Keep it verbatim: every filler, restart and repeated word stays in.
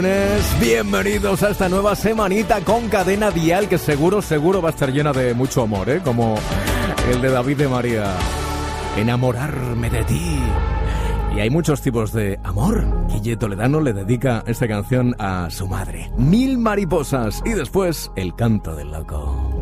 Bienvenidos a esta nueva semanita con Cadena Dial, que seguro, seguro va a estar llena de mucho amor, ¿eh? Como el de David de María. Enamorarme de ti. Y hay muchos tipos de amor. Guille Toledano le dedica esta canción a su madre. Mil mariposas. Y después, el canto del loco.